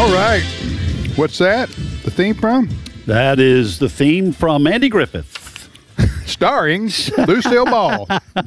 All right. What's that? The theme from? That is the theme from Andy Griffith. Starring Lucille Ball.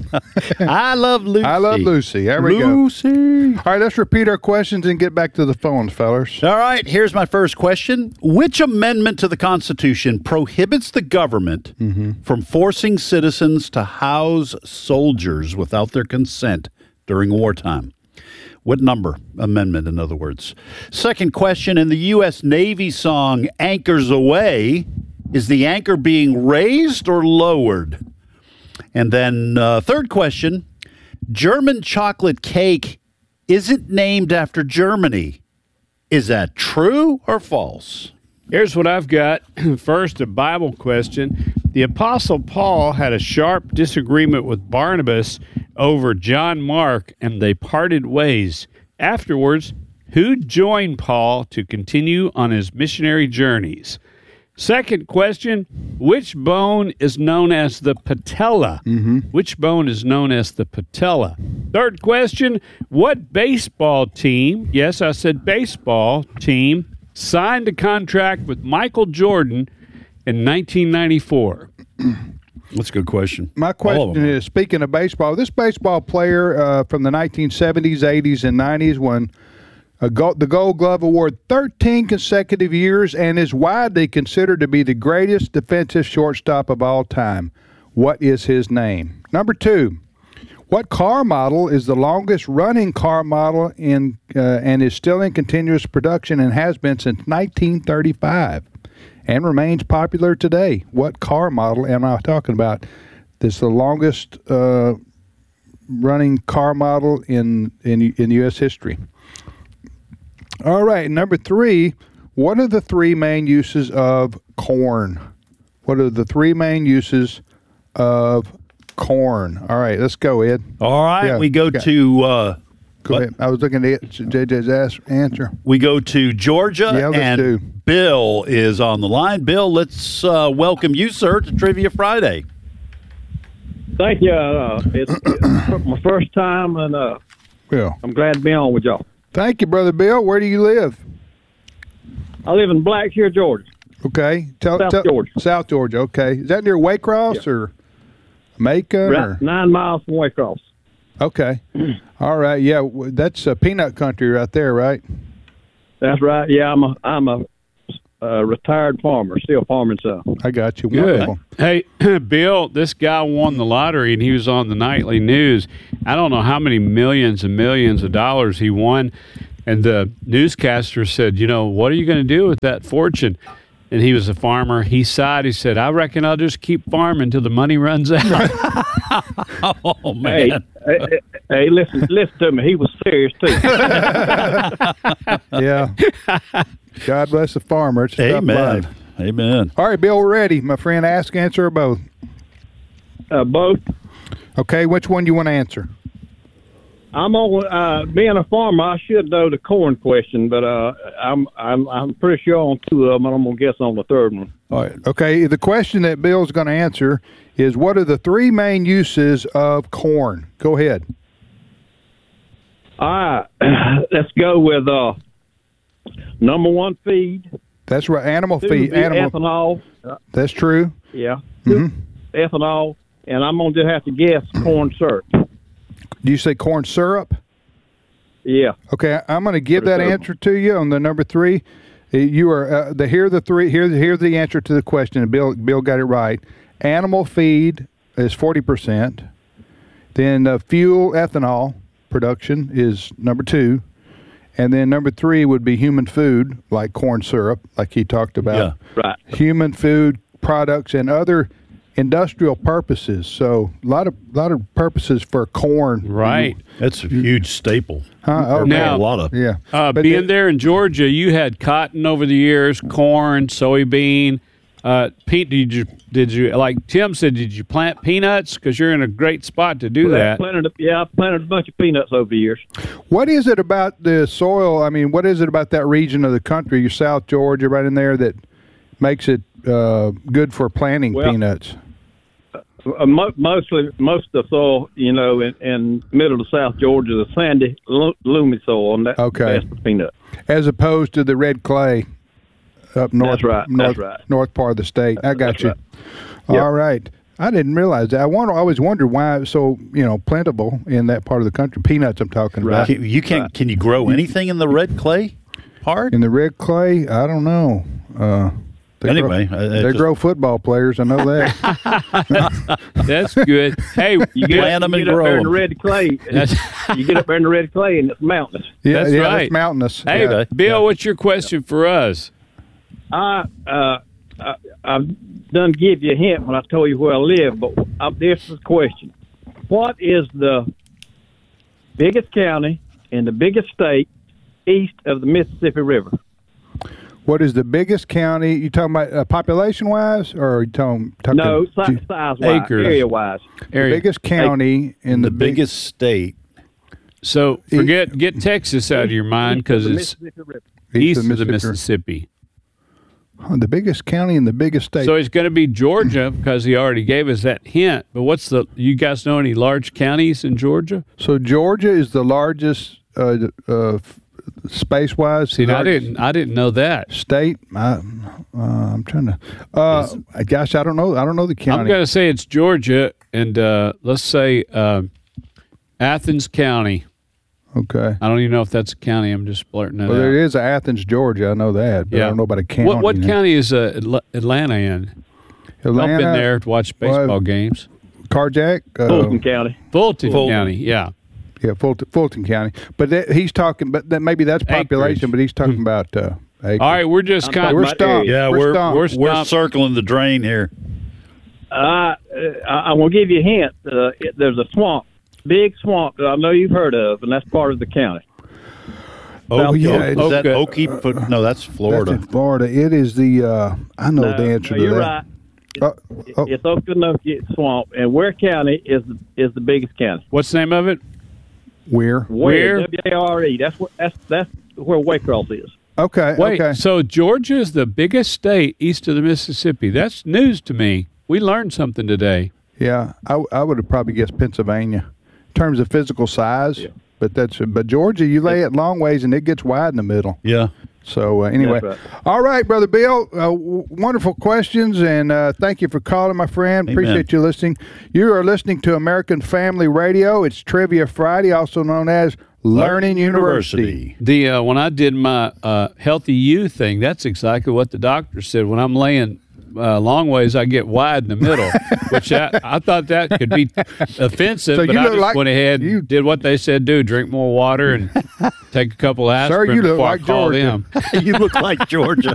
I love Lucy. I love Lucy. There we go. Lucy. All right, let's repeat our questions and get back to the phones, fellas. All right, here's my first question. Which amendment to the Constitution prohibits the government from forcing citizens to house soldiers without their consent during wartime? What number? Amendment, in other words. Second question, in the U.S. Navy song Anchors Aweigh, is the anchor being raised or lowered? And then third question, German chocolate cake isn't named after Germany. Is that true or false? Here's what I've got. First, a Bible question. The Apostle Paul had a sharp disagreement with Barnabas over John Mark, and they parted ways. Afterwards, who joined Paul to continue on his missionary journeys? Second question, which bone is known as the patella? Which bone is known as the patella? Third question, what baseball team, yes, I said baseball team, signed a contract with Michael Jordan in 1994? That's a good question. My question is, speaking of baseball, this baseball player from the 1970s, 80s, and 90s won the Gold Glove Award 13 consecutive years and is widely considered to be the greatest defensive shortstop of all time. What is his name? Number two, what car model is the longest running car model and is still in continuous production and has been since 1935 and remains popular today? What car model am I talking about? This is the longest running car model in U.S. history. All right, number three, what are the three main uses of corn? What are the three main uses of corn? All right, let's go, Ed. All right, Yeah, we go to... Go ahead. I was looking at JJ's answer. We go to Georgia, Yeah, let's and do. Bill is on the line. Bill, let's welcome you, sir, to Trivia Friday. Thank you. It's my first time, and Yeah. I'm glad to be on with y'all. Thank you, Brother Bill. Where do you live? I live in Blackshear, Georgia. Okay. South Georgia. South Georgia, okay. Is that near Waycross or Macon? Right, Or? 9 miles from Waycross. Okay. All right. Yeah, that's peanut country right there, right? That's right. Yeah, I'm a retired farmer, still farming some. I got you. Good. Wonderful. Hey, Bill, this guy won the lottery, and he was on the nightly news. I don't know how many millions and millions of dollars he won. And the newscaster said, what are you going to do with that fortune? And he was a farmer. He sighed. He said, I reckon I'll just keep farming until the money runs out. Oh, man. Hey, listen to me. He was serious, too. Yeah. God bless the farmer. It's a tough Amen. life. Amen. All right, Bill, we're ready. My friend, ask, answer, or both? Both. Okay, which one do you want to answer? I'm on. Being a farmer, I should know the corn question, but I'm pretty sure on two of them, and I'm gonna guess on the third one. All right. Okay, the question that Bill's going to answer is, what are the three main uses of corn? Go ahead. All right, let's go with number one, feed. That's right, animal Two, feed. Animal. ethanol. That's true. Yeah. Mm-hmm. Ethanol, and I'm gonna just have to guess corn syrup. Do you say corn syrup? Yeah. Okay, I'm going to give Corn that syrup. answer to you on the number three. You are here's the answer to the question. And Bill got it right. Animal feed is 40%. Then fuel ethanol production is number two, and then number three would be human food like corn syrup, like he talked about. Yeah. Right. Human food products and other industrial purposes. So a lot of purposes for corn. Right. That's a huge staple. Huh? Okay. Now- a lot of. Yeah. But Being there in Georgia, you had cotton over the years, corn, soybean. Did you like Tim said? Did you plant peanuts? Because you're in a great spot to do that. I planted a bunch of peanuts over the years. What is it about the soil? I mean, what is it about that region of the country, your South Georgia, right in there, that makes it good for planting peanuts? most of the soil, in middle to South Georgia, the sandy, loomy soil, and that's Okay. best for peanut. As opposed to the red clay up north. That's right. North, That's right. north part of the state. I got That's you. right. Yep. All right. I didn't realize that. I always wondered why it's so plentiful in that part of the country. Peanuts, I'm talking about. Can you grow anything in the red clay part? In the red clay, I don't know. Anyway, they grow football players. I know that. That's good. Hey, You plant them and up grow there in the them. red clay. You get up there in the red clay, and it's mountainous. Yeah, That's right. It's mountainous. hey, Yeah. Bill, what's your question for us? I've done give you a hint when I told you where I live, but this is the question: what is the biggest county in the biggest state east of the Mississippi River? What is the biggest county? You talking about population-wise, or are you talking No, size-wise, Acres. area-wise. the biggest county in the biggest state. So get Texas out of your mind because East of the it's Mississippi River. east of the Mississippi. The biggest county in the biggest state. So it's going to be Georgia because he already gave us that hint. But you guys know any large counties in Georgia? So Georgia is the largest space-wise. See, I didn't know that. State. I'm trying to. Gosh, I don't know. I don't know the county. I'm going to say it's Georgia, and let's say Athens County. Okay. I don't even know if that's a county. I'm just blurting that Well, out. there is Athens, Georgia. I know that, but I don't know about a county. What county is Atlanta in? Atlanta. I've been there to watch baseball games. Carjack. Fulton County. Fulton County, yeah. Yeah, Fulton County. But he's talking. But maybe that's population. Acreage. But he's talking about. Acreage. All right, we're just kind We're of stumped. Yeah, We're we're stumped. circling the drain here. I'm going to give you a hint. There's a swamp, big swamp that I know you've heard of, and that's part of the county. Oh, yeah. Is that Okie? No, that's Florida. That's in Florida. It is the. I know the answer to you're that. right. It's Okanokie Swamp, and Ware County is the biggest county. What's the name of it? Where? Ware? W-A-R-E. That's where Waycross is. Okay. Wait, okay. so Georgia is the biggest state east of the Mississippi. That's news to me. We learned something today. Yeah, I would have probably guessed Pennsylvania in terms of physical size. Yeah. But Georgia, you lay it long ways and it gets wide in the middle. Yeah. So anyway, That's right. All right, Brother Bill, wonderful questions, and thank you for calling, my friend. Amen. Appreciate you listening. You are listening to American Family Radio. It's Trivia Friday, also known as Learning University. When I did my Healthy You thing, that's exactly what the doctor said. When I'm laying long ways, I get wide in the middle, which I thought that could be offensive, So but you I look just like- went ahead and did what they said do, drink more water and take a couple aspirin Sir, you look before like I call Georgia. them. You look like Georgia.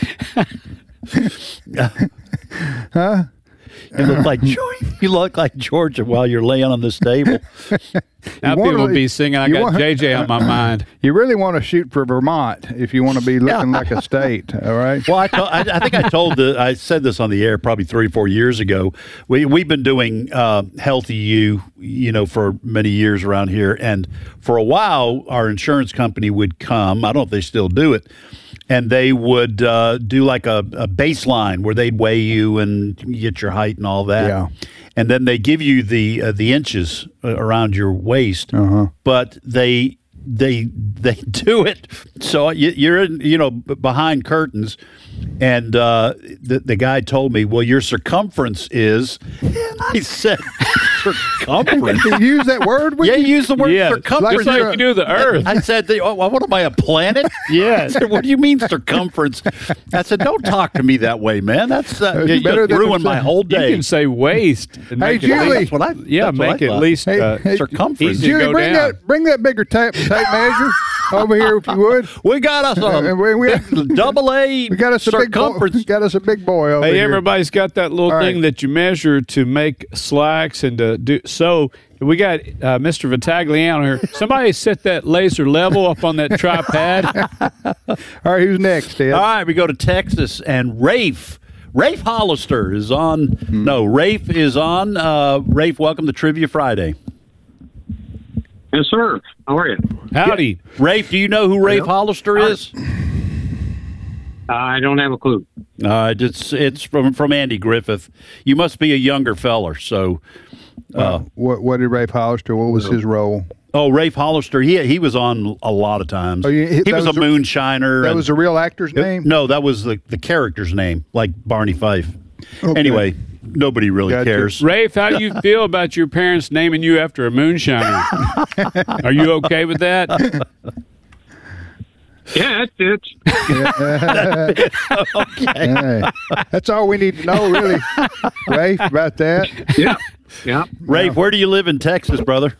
Huh? You look like Georgia while you're laying on this table. Now wanna- people will be singing, I you got want- JJ on my mind. You really want to shoot for Vermont if you want to be looking like a state, all right? Well, I think I said this on the air probably 3 or 4 years ago. We've been doing Healthy You, for many years around here, and for a while, our insurance company would come. I don't know if they still do it, and they would do like a baseline where they'd weigh you and get your height and all that. Yeah. And then they give you the inches around your waist, but they do it so you're in, behind curtains, and the guy told me, well, your circumference is, and I said, circumference? You use that word? Yeah, you use the word Yeah, circumference. just like you do the Earth. I said, what am I, a planet? Yeah. I said, what do you mean circumference? I said, don't talk to me that way, man. That's you better than ruined my whole You day. can say waist. And Hey, make it Julie. least- That's what I make thought. it at least Hey, circumference. easy to Julie, go bring down. that bigger tape measure over here if you would. We got us a we big double-A We got us a big boy. circumference. Got us a big boy over Hey, here. everybody's got that little All thing right. that you measure to make slacks and to do. So we got Mr. Vitagliano here. Somebody set that laser level up on that tripod. All right, who's next, Ed? All right, we go to Texas, and Rafe Hollister is on. No, Rafe is on. Rafe, welcome to Trivia Friday. Yes, sir. How are you? Howdy. Rafe, do you know who Rafe Hollister is? I don't have a clue. It's from Andy Griffith. You must be a younger feller. So, What did Rafe Hollister? What was his role? Rafe Hollister. He was on a lot of times. Oh, he was a moonshiner. That was the real actor's name? No, that was the character's name, like Barney Fife. Okay. Anyway, nobody really Gotcha. cares. Rafe, how do you feel about your parents naming you after a moonshiner? Are you okay with that? Yeah, it fits. Okay. Hey, that's all we need to know, really, Rafe, about that. Yeah. Rafe, where do you live in Texas, brother?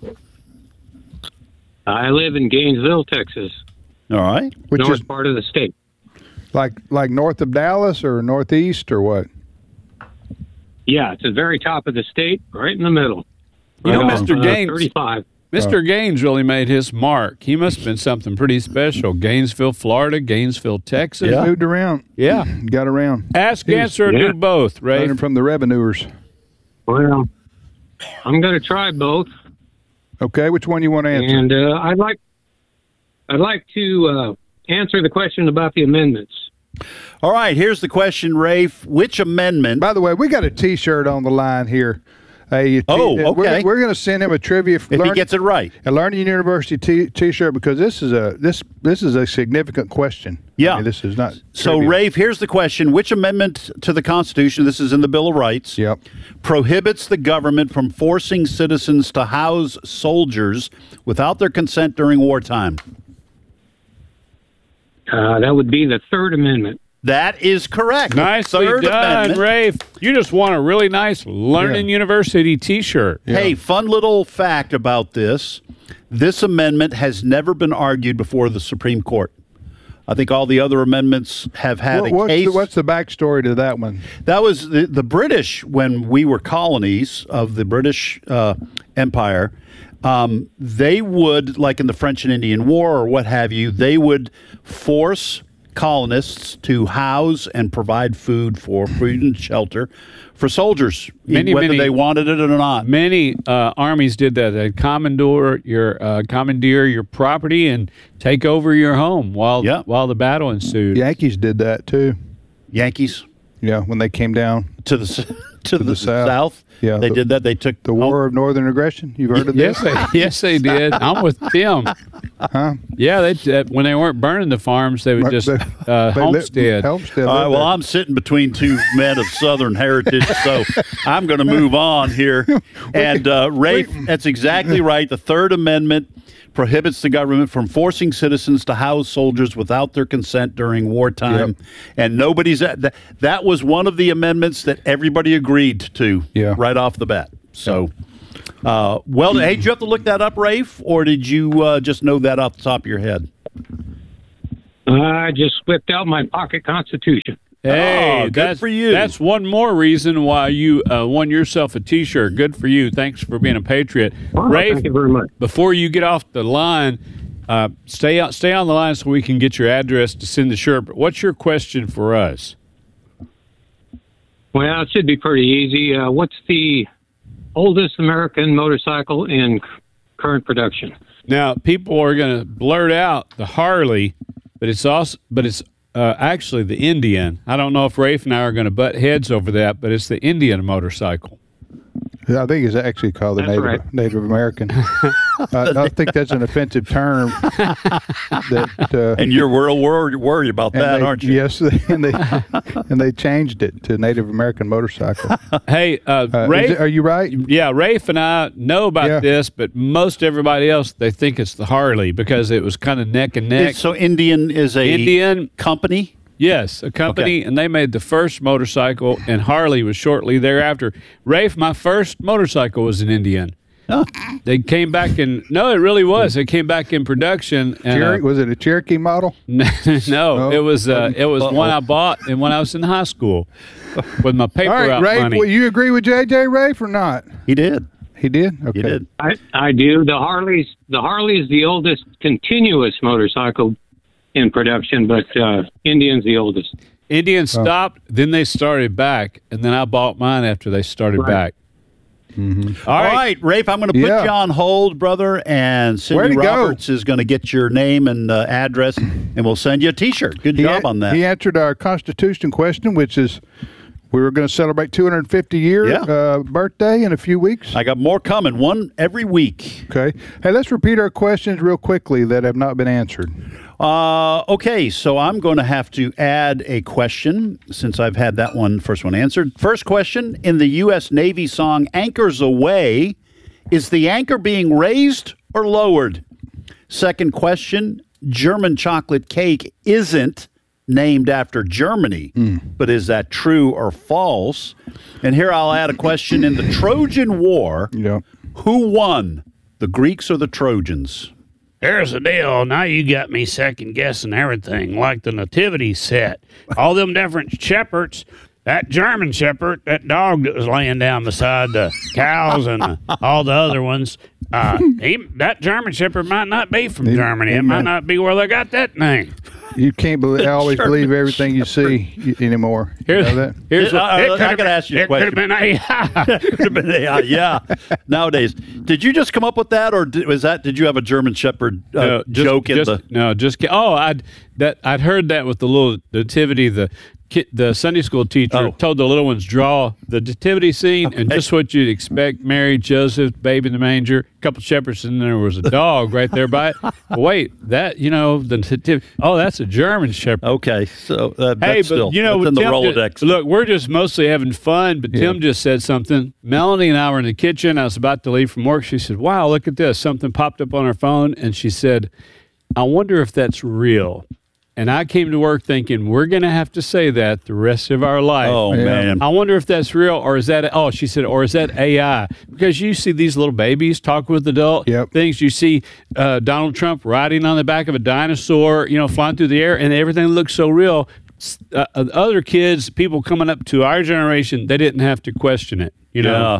I live in Gainesville, Texas, All right. Which north is part of the state. like north of Dallas or northeast or what? Yeah, it's the very top of the state, right in the middle. You know, Right Mr. off, Gaines- 35. Mr. Gaines really made his mark. He must have been something pretty special. Gainesville, Florida, Gainesville, Texas. Yeah. Moved around. Yeah. Got around. Ask, answer, or Yeah. do both, Rafe. Learning from the revenuers. Well, I'm going to try both, Okay, which one you want to answer? and I'd like to answer the question about the amendments. All right. Here's the question, Rafe. Which amendment? By the way, we got a T-shirt on the line here. Okay. We're going to send him a trivia If he gets it right. a Learning University T-shirt because this is a significant question. Yeah. I mean, this is not. So, trivia. Rafe, here's the question. Which amendment to the Constitution, this is in the Bill of Rights, Yep. prohibits the government from forcing citizens to house soldiers without their consent during wartime? That would be the Third Amendment. That is correct. Nicely Third done, Amendment. Rafe. You just won a really nice Learning University T-shirt. Hey, fun little fact about this. This amendment has never been argued before the Supreme Court. I think all the other amendments have had a case. What's the backstory to that one? That was the British, when we were colonies of the British Empire, they would, like in the French and Indian War or what have you, they would force colonists to house and provide food and shelter for soldiers, whether they wanted it or not. Many armies did that. They'd commandeer your property and take over your home while the battle ensued. Yankees did that too. Yankees Yeah, when they came down to the south. Yeah, they did that. They took the War of Northern Aggression. You've heard of this? Yes, they did. I'm with Tim. Huh? Yeah, when they weren't burning the farms, they would just homestead. All right, well, I'm sitting between two men of Southern heritage, so I'm going to move on here. And Rafe, that's exactly right. The Third Amendment prohibits the government from forcing citizens to house soldiers without their consent during wartime. Yep. And nobody's that was one of the amendments that everybody agreed to right off the bat. So, hey, did you have to look that up, Rafe, or did you just know that off the top of your head? I just whipped out my pocket Constitution. Hey, good for you. That's one more reason why you won yourself a T-shirt. Good for you. Thanks for being a patriot. Oh, Rafe, thank you very much. before you get off the line, stay on the line so we can get your address to send the shirt. But what's your question for us? Well, it should be pretty easy. What's the oldest American motorcycle in current production? Now, people are going to blurt out the Harley, but it's actually the Indian. I don't know if Rafe and I are going to butt heads over that, but it's the Indian motorcycle. I think it's actually called the Native American. I think that's an offensive term. And you're worried about that, aren't you? Yes, and they changed it to Native American motorcycle. Hey, Rafe, are you right? Yeah, Rafe and I know about this, but most everybody else, they think it's the Harley because it was kind of neck and neck. So Indian is a Indian company? Yes, a company, and they made the first motorcycle, and Harley was shortly thereafter. Rafe, my first motorcycle was an Indian. Huh? They came back in. No, it really was. They came back in production. And, was it a Cherokee model? No, it was one I bought and when I was in high school with my paper All right, out Rafe, money. will you agree with JJ, Rafe, or not? He did. He did? Okay. He did. I do. The Harley is the oldest continuous motorcycle in production, but Indian's the oldest. Indian stopped, then they started back, and then I bought mine after they started back. All right, Rafe, I'm going to put Yeah. you on hold, brother, and Where'd Cindy he go? Roberts is going to get your name and address, and we'll send you a T-shirt. Good job on that. He answered our Constitution question, which is we were going to celebrate 250-year Yeah. birthday in a few weeks. I got more coming, one every week. Okay. Hey, let's repeat our questions real quickly that have not been answered. Okay, so I'm going to have to add a question since I've had that first one answered. First question, in the U.S. Navy song Anchors Aweigh, is the anchor being raised or lowered? Second question, German chocolate cake isn't named after Germany, but is that true or false? And here I'll add a question. In the Trojan War, Yeah. who won, the Greeks or the Trojans? Here's the deal. Now you got me second guessing everything, like the nativity set. All them different shepherds. That German shepherd, that dog that was laying down beside the cows and all the other ones, that German shepherd might not be from Germany. It might not be where they got that name. You can't believe, always believe everything you see anymore. You know that? I can ask you a It could have question. been AI. Could have been AI, yeah. Nowadays, did you just come up with that, or did you have a German Shepherd joke in the? No, just I'd heard that with the little nativity. The Sunday school teacher told the little ones draw the nativity scene and just what you'd expect: Mary, Joseph, baby in the manger, a couple shepherds, and there was a dog right there by it. But wait, the nativity. Oh, that's a German shepherd. Okay, so that's Hey, still but that's in the Tim Rolodex. look, we're just mostly having fun, but Tim just said something. Melanie and I were in the kitchen. I was about to leave from work. She said, "Wow, look at this." Something popped up on her phone, and she said, "I wonder if that's real." And I came to work thinking, we're going to have to say that the rest of our life. Oh, man. I wonder if that's real, or is that, she said, or is that AI? Because you see these little babies talking with adult things. You see Donald Trump riding on the back of a dinosaur, flying through the air, and everything looks so real. Other kids, people coming up to our generation, they didn't have to question it. Yeah,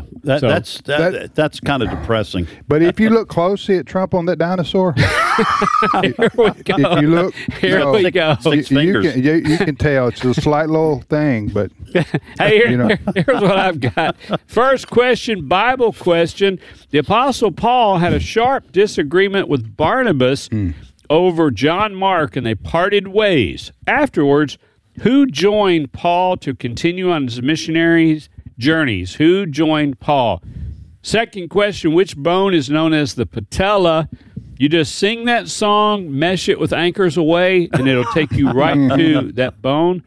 that's kind of depressing. But if you look closely at Trump on that dinosaur, Here we go. if you look, Here we go. Six you fingers. you can tell it's a slight little thing, but Hey, You know. here's what I've got. First question, Bible question. The Apostle Paul had a sharp disagreement with Barnabas over John Mark, and they parted ways. Afterwards, who joined Paul to continue on his missionary journeys? Who joined Paul? Second question, which bone is known as the patella? You just sing that song, mesh it with Anchors Aweigh, and it'll take you right to that bone.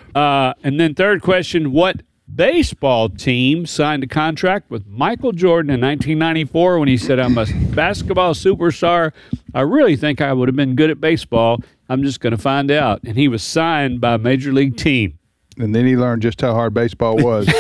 And then third question, what baseball team signed a contract with Michael Jordan in 1994 when he said, I'm a basketball superstar? I really think I would have been good at baseball. I'm just going to find out. And he was signed by a major league team. and then he learned just how hard baseball was.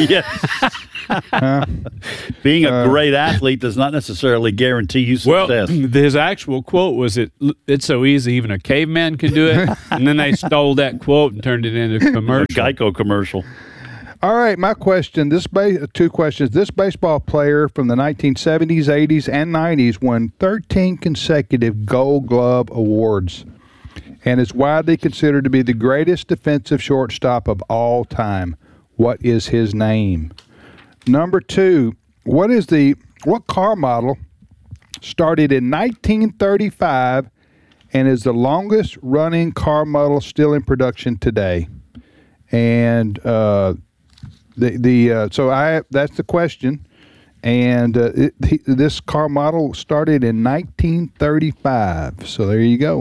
Being a great athlete does not necessarily guarantee you success. Well, his actual quote was, "It's so easy, even a caveman can do it." And then they stole that quote and turned it into a A commercial. Geico commercial. All right, my question. Two questions. This baseball player from the 1970s, 80s, and 90s won 13 consecutive Gold Glove awards and is widely considered to be the greatest defensive shortstop of all time. What is his name? Number two, what car model started in 1935 and is the longest running car model still in production today? And that's the question. And this car model started in 1935. So there you go.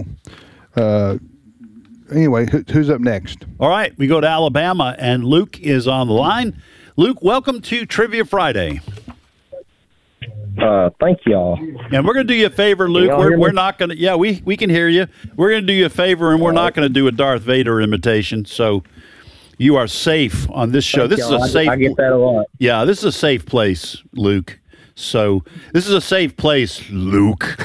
Anyway, who's up next? All right, we go to Alabama, and Luke is on the line. Luke, welcome to Trivia Friday. Thank y'all. And we're going to do you a favor, Luke. Can y'all hear We're me? not going to. Yeah, we can hear you. We're going to do you a favor, and we're not going to do a Darth Vader imitation. So you are safe on this show. Thank This is y'all. a safe. I get that a lot. Yeah, this is a safe place, Luke. So this is a safe place, Luke.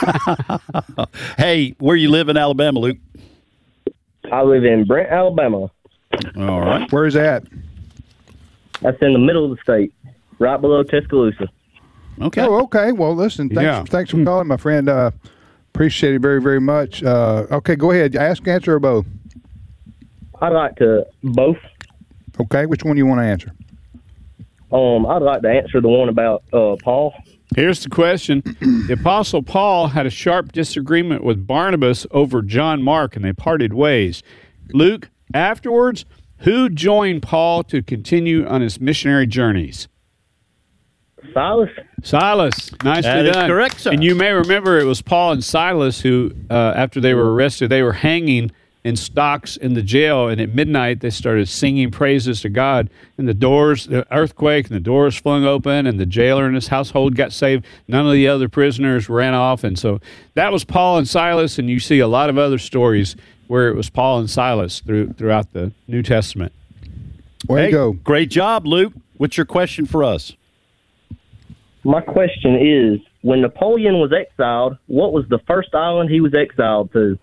Hey, where you live in Alabama, Luke? I live in Brent, Alabama. All right. Where's that? That's in the middle of the state, right below Tuscaloosa. Okay. Oh, okay. Well, listen, thanks for calling, my friend. Appreciate it very, very much. Okay, go ahead. Ask, answer, or both. I'd like to both. Okay, which one do you want to answer? I'd like to answer the one about Paul. Here's the question. The Apostle Paul had a sharp disagreement with Barnabas over John Mark, and they parted ways. Luke, afterwards, who joined Paul to continue on his missionary journeys? Silas. Silas. Nicely That is done. correct, sir. And you may remember it was Paul and Silas who, after they were arrested, they were hanging in stocks in the jail, and at midnight they started singing praises to God, and the earthquake, and the doors flung open, and the jailer and his household got saved. None of the other prisoners ran off, and so that was Paul and Silas, and you see a lot of other stories where it was Paul and Silas throughout the New Testament. Way to go. Great job, Luke. What's your question for us? My question is, when Napoleon was exiled, what was the first island he was exiled to?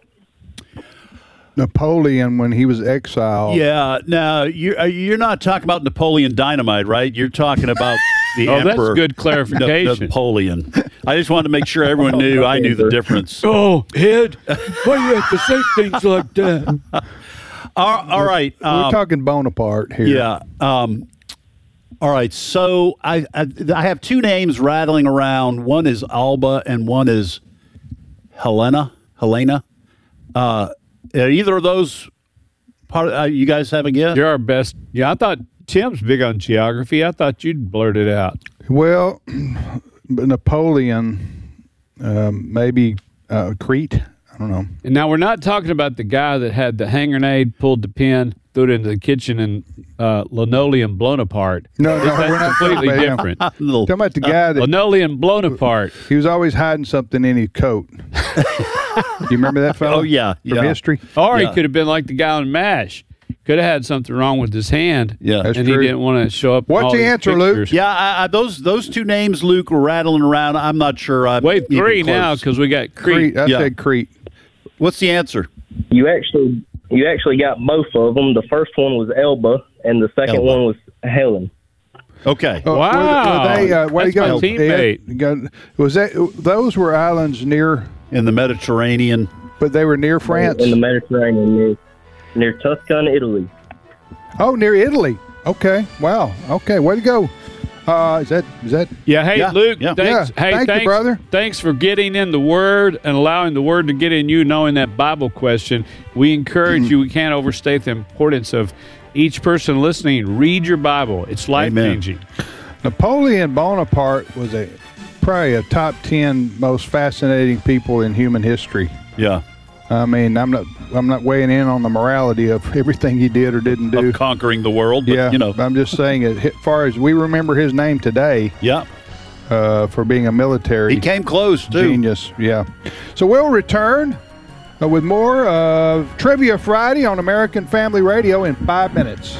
Napoleon, when he was exiled. Yeah. Now, you're not talking about Napoleon Dynamite, right? You're talking about the Emperor. That's good clarification. Napoleon. I just wanted to make sure everyone knew I knew the difference. Oh, Ed, why do you have to say things like that? All right. We're talking Bonaparte here. Yeah. All right. So I have two names rattling around. One is Alba and one is Helena. Are either of those you guys have a guess? You're our best. Yeah, I thought Tim's big on geography. I thought you'd blurt it out. Well, Napoleon, maybe Crete. I don't know. And now we're not talking about the guy that had the hand grenade, pulled the pin, threw it into the kitchen, and linoleum blown apart. No, we're not That's completely talking about him. different. Talking about the guy that Linoleum blown apart. he was always hiding something in his coat. You remember that fellow? Oh, yeah. From history? Or Yeah. he could have been like the guy on MASH. Could have had something wrong with his hand. Yeah. That's and true. he didn't want to show up. in What's all the these answer, Luke? pictures. Yeah, those two names, Luke, were rattling around. I'm not sure. Wait, even three now close. because we got Crete. Crete. I Yeah. said Crete. What's the answer? You actually got both of them. The first one was Elba, and the second Elba. one was Helen. Okay. Oh, Wow. Were they, way That's to go, my teammate. Ed. You got- was that those were islands near, In the Mediterranean. but they were near France? In the Mediterranean, near Tuscany, Italy. Oh, near Italy. Okay. Wow. Okay. Way to go. Is that? Yeah, hey, Yeah, Luke, yeah. thanks. Yeah, Hey, thank you, thanks, brother. Thanks for getting in the Word and allowing the Word to get in you, knowing that Bible question. We encourage you, we can't overstate the importance of each person listening. Read your Bible. It's life-changing. Napoleon Bonaparte was probably a top 10 most fascinating people in human history. Yeah. I mean, I'm not weighing in on the morality of everything he did or didn't do. Of conquering the world. But, Yeah, you know. I'm just saying, as far as we remember his name today, Yeah. for being a military He came close, too. genius. Yeah. So we'll return with more of Trivia Friday on American Family Radio in 5 minutes.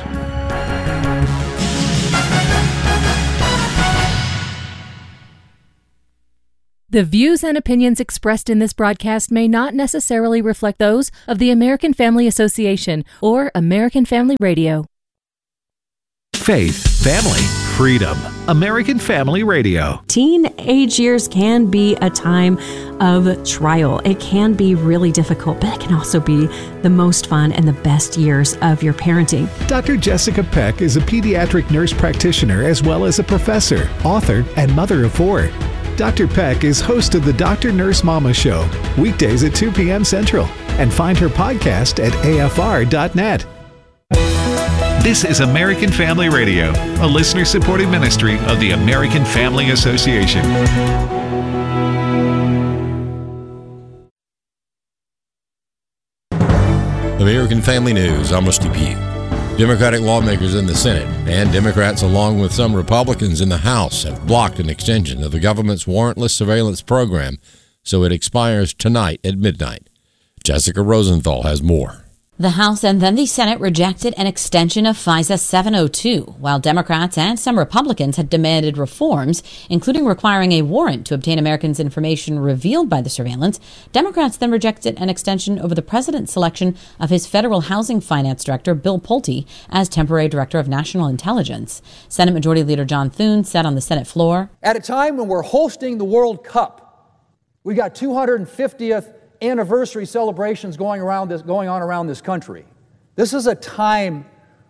The views and opinions expressed in this broadcast may not necessarily reflect those of the American Family Association or American Family Radio. Faith, family, freedom. American Family Radio. Teenage years can be a time of trial. It can be really difficult, but it can also be the most fun and the best years of your parenting. Dr. Jessica Peck is a pediatric nurse practitioner as well as a professor, author, and mother of 4. Dr. Peck is host of the Dr. Nurse Mama Show, weekdays at 2 p.m. Central, and find her podcast at afr.net. This is American Family Radio, a listener-supported ministry of the American Family Association. American Family News, I'm Rusty Pugh. Democratic lawmakers in the Senate and Democrats along with some Republicans in the House have blocked an extension of the government's warrantless surveillance program so it expires tonight at midnight. Jessica Rosenthal has more. The House and then the Senate rejected an extension of FISA 702, while Democrats and some Republicans had demanded reforms, including requiring a warrant to obtain Americans' information revealed by the surveillance. Democrats then rejected an extension over the president's selection of his federal housing finance director, Bill Pulte, as temporary director of national intelligence. Senate Majority Leader John Thune said on the Senate floor, "At a time when we're hosting the World Cup, we got 250th anniversary celebrations going on around this country. This is a time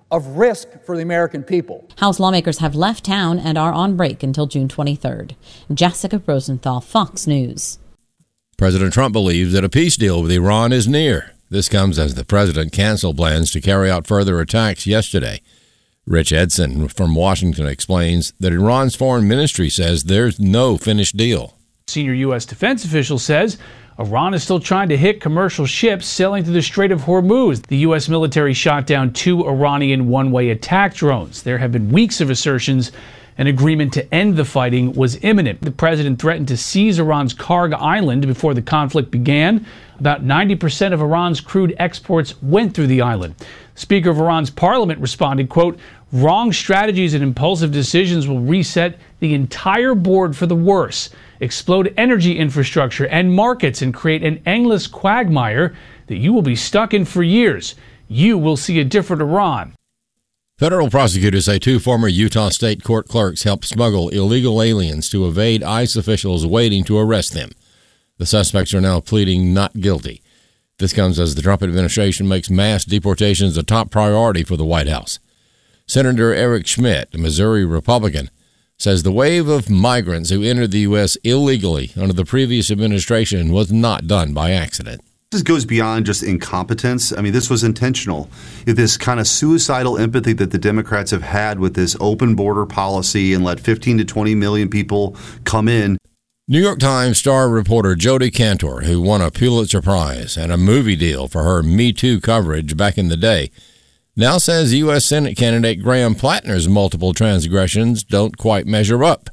of risk for the American people. House lawmakers have left town and are on break until June 23rd. Jessica Rosenthal, Fox News. President Trump believes that a peace deal with Iran is near. This comes as the president canceled plans to carry out further attacks yesterday. Rich Edson from Washington explains that Iran's foreign ministry says there's no finished deal. Senior U.S. defense official says Iran is still trying to hit commercial ships sailing through the Strait of Hormuz. The U.S. military shot down 2 Iranian one-way attack drones. There have been weeks of assertions an agreement to end the fighting was imminent. The president threatened to seize Iran's Karg Island before the conflict began. About 90% of Iran's crude exports went through the island. Speaker of Iran's parliament responded, quote, "Wrong strategies and impulsive decisions will reset the entire board for the worse, explode energy infrastructure and markets, and create an endless quagmire that you will be stuck in for years. You will see a different Iran." Federal prosecutors say 2 former Utah State Court clerks helped smuggle illegal aliens to evade ICE officials waiting to arrest them. The suspects are now pleading not guilty. This comes as the Trump administration makes mass deportations a top priority for the White House. Senator Eric Schmidt, a Missouri Republican, says the wave of migrants who entered the U.S. illegally under the previous administration was not done by accident. This goes beyond just incompetence. I mean, this was intentional. This kind of suicidal empathy that the Democrats have had with this open border policy and let 15 to 20 million people come in. New York Times star reporter Jodi Kantor, who won a Pulitzer Prize and a movie deal for her Me Too coverage back in the day, now says U.S. Senate candidate Graham Plattner's multiple transgressions don't quite measure up.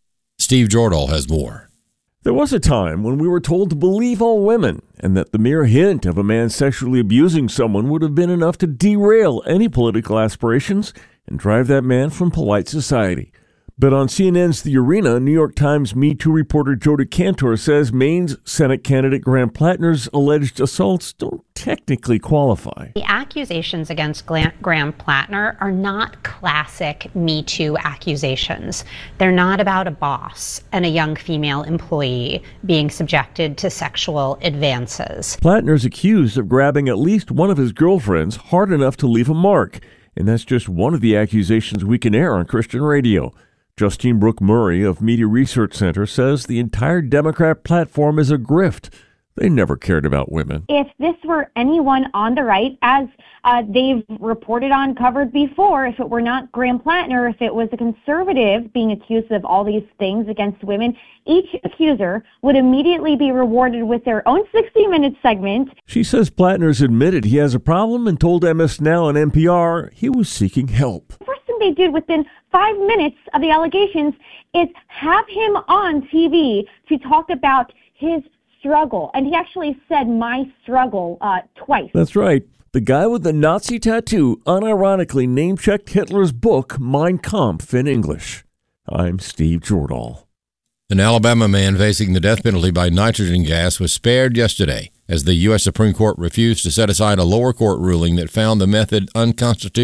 Steve Jordahl has more. There was a time when we were told to believe all women, and that the mere hint of a man sexually abusing someone would have been enough to derail any political aspirations and drive that man from polite society. But on CNN's The Arena, New York Times Me Too reporter Jodi Kantor says Maine's Senate candidate Graham Plattner's alleged assaults don't technically qualify. The accusations against Graham Plattner are not classic Me Too accusations. They're not about a boss and a young female employee being subjected to sexual advances. Plattner's accused of grabbing at least one of his girlfriends hard enough to leave a mark, and that's just one of the accusations we can air on Christian radio. Justine Brooke Murray of Media Research Center says the entire Democrat platform is a grift. They never cared about women. If this were anyone on the right, as they've reported on, covered before, if it were not Graham Plattner, if it was a conservative being accused of all these things against women, each accuser would immediately be rewarded with their own 60-minute segment. She says Plattner's admitted he has a problem and told MS Now and NPR he was seeking help. The first thing they did within 5 minutes of the allegations is have him on TV to talk about his struggle. And he actually said my struggle twice. That's right. The guy with the Nazi tattoo unironically name-checked Hitler's book, Mein Kampf, in English. I'm Steve Jordahl. An Alabama man facing the death penalty by nitrogen gas was spared yesterday as the U.S. Supreme Court refused to set aside a lower court ruling that found the method unconstitutional.